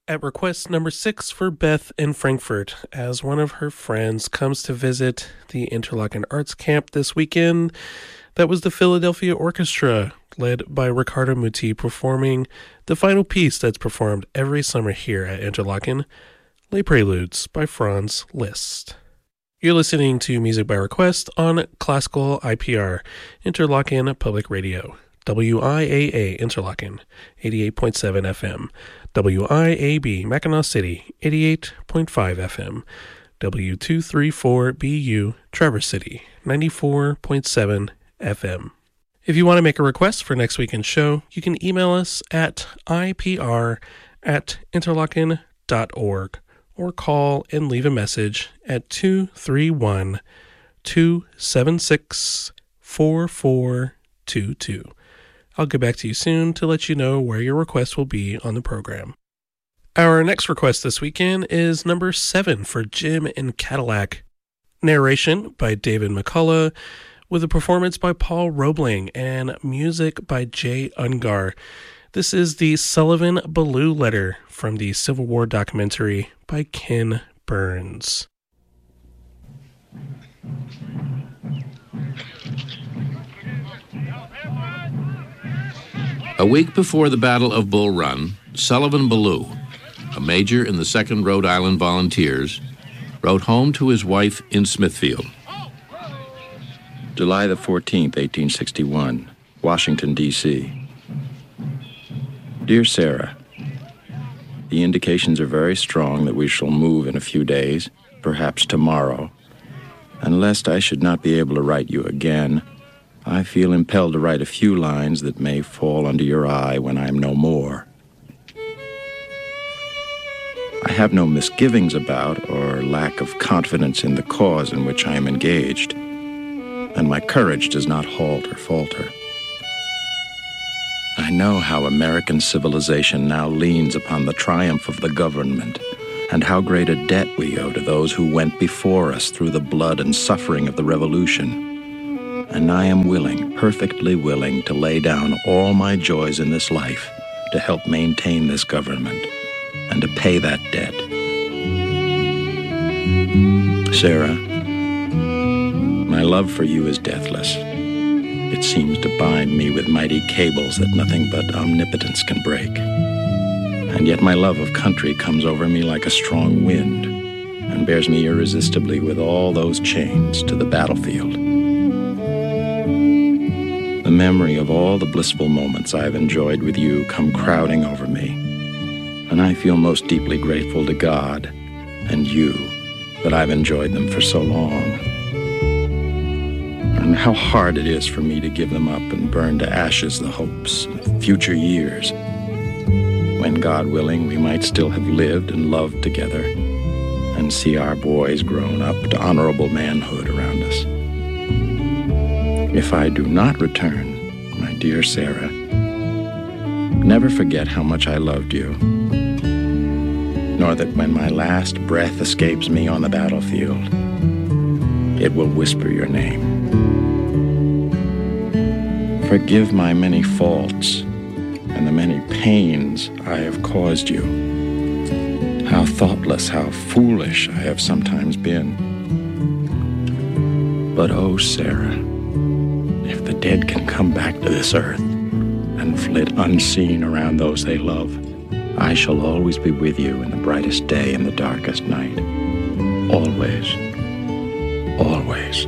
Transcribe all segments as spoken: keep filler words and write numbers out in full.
At request number six for Beth in Frankfurt, as one of her friends comes to visit the Interlochen Arts Camp this weekend. That was the Philadelphia Orchestra, led by Riccardo Muti, performing the final piece that's performed every summer here at Interlochen, Les Preludes by Franz Liszt. You're listening to Music by Request on Classical I P R, Interlochen Public Radio, W I A A Interlochen, eighty-eight point seven F M, W I A B Mackinac City, eighty-eight point five F M, W two thirty-four B U Traverse City, ninety-four point seven F M. If you want to make a request for next weekend's show, you can email us at I P R at interlochen dot org or call and leave a message at two three one, two seven six, four four two two. I'll get back to you soon to let you know where your request will be on the program. Our next request this weekend is number seven for Jim in Cadillac. Narration by David McCullough, with a performance by Paul Roebling and music by Jay Ungar. This is the Sullivan Ballou letter from the Civil War documentary by Ken Burns. A week before the Battle of Bull Run, Sullivan Ballou, a major in the second Rhode Island Volunteers, wrote home to his wife in Smithfield. July the fourteenth, eighteen sixty-one, Washington, D C Dear Sarah, the indications are very strong that we shall move in a few days, perhaps tomorrow. And lest I should not be able to write you again, I feel impelled to write a few lines that may fall under your eye when I am no more. I have no misgivings about or lack of confidence in the cause in which I am engaged, and my courage does not halt or falter. I know how American civilization now leans upon the triumph of the government, and how great a debt we owe to those who went before us through the blood and suffering of the Revolution. And I am willing, perfectly willing, to lay down all my joys in this life to help maintain this government and to pay that debt. Sarah, my love for you is deathless. It seems to bind me with mighty cables that nothing but omnipotence can break. And yet my love of country comes over me like a strong wind and bears me irresistibly with all those chains to the battlefield. The memory of all the blissful moments I have enjoyed with you come crowding over me, and I feel most deeply grateful to God and you that I've enjoyed them for so long. And how hard it is for me to give them up and burn to ashes the hopes of future years, when, God willing, we might still have lived and loved together and see our boys grown up to honorable manhood around us. If I do not return, my dear Sarah, never forget how much I loved you, nor that when my last breath escapes me on the battlefield, it will whisper your name. Forgive my many faults and the many pains I have caused you. How thoughtless, how foolish I have sometimes been. But oh, Sarah, if the dead can come back to this earth and flit unseen around those they love, I shall always be with you in the brightest day and the darkest night. Always. Always.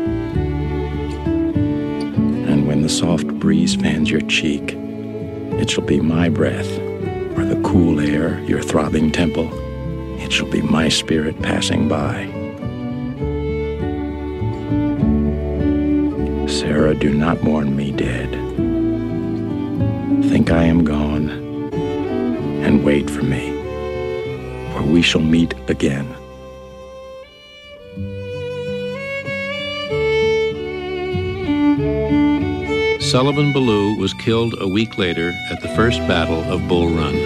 And when the soft breeze fans your cheek, it shall be my breath, or the cool air, your throbbing temple. It shall be my spirit passing by. Sarah, do not mourn me dead. Think I am gone, and wait for me, for we shall meet again. Sullivan Ballou was killed a week later at the First Battle of Bull Run.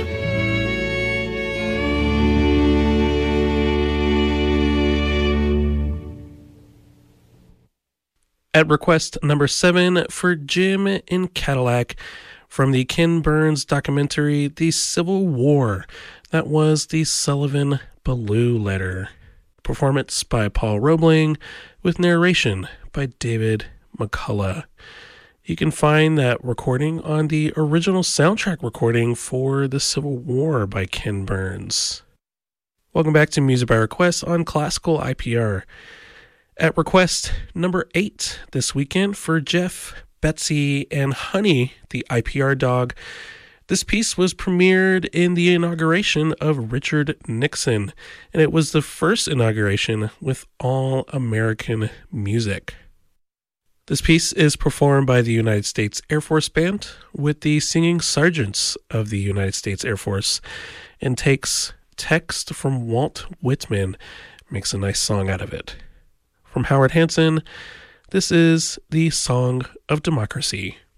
At request number seven for Jim in Cadillac, from the Ken Burns documentary, The Civil War. That was the Sullivan Ballou Letter. Performance by Paul Roebling with narration by David McCullough. You can find that recording on the original soundtrack recording for The Civil War by Ken Burns. Welcome back to Music by Request on Classical I P R. At request number eight this weekend for Jeff, Betsy, and Honey, the I P R dog, this piece was premiered in the inauguration of Richard Nixon, and it was the first inauguration with all-American music. This piece is performed by the United States Air Force Band with the Singing Sergeants of the United States Air Force and takes text from Walt Whitman, makes a nice song out of it. From Howard Hanson, this is the Song of Democracy.